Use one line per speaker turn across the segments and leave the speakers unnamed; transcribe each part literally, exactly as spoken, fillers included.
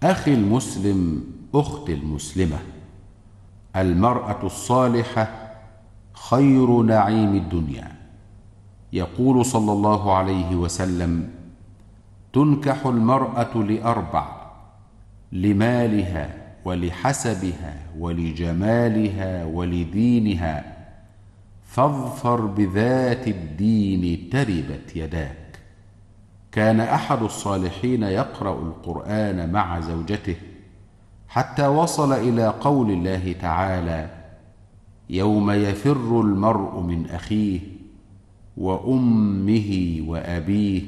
أخي المسلم، أختي المسلمة، المرأة الصالحة خير نعيم الدنيا. يقول صلى الله عليه وسلم: تنكح المرأة لأربع: لمالها ولحسبها ولجمالها ولدينها، فاظفر بذات الدين تربت يداك. كان أحد الصالحين يقرأ القرآن مع زوجته حتى وصل إلى قول الله تعالى: يوم يفر المرء من أخيه وأمه وأبيه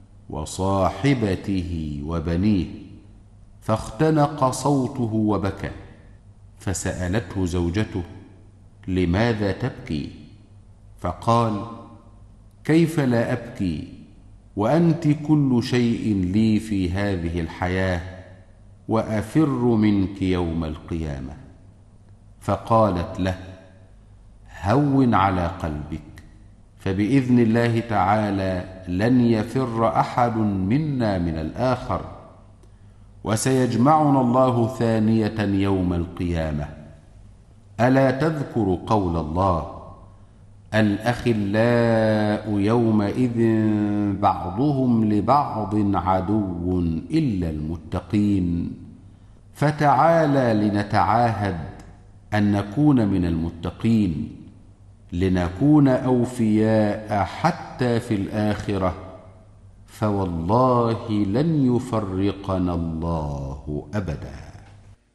وصاحبته وبنيه، فاختنق صوته وبكى. فسألته زوجته: لماذا تبكي؟ فقال: كيف لا أبكي وأنت كل شيء لي في هذه الحياة، وأفر منك يوم القيامة. فقالت له: هون على قلبك، فبإذن الله تعالى لن يفر أحد منا من الآخر، وسيجمعنا الله ثانية يوم القيامة. ألا تذكر قول الله: الأخلاء يومئذ بعضهم لبعض عدو إلا المتقين. فتعالى لنتعاهد أن نكون من المتقين، لنكون أوفياء حتى في الآخرة، فوالله لن يفرقنا الله أبدا.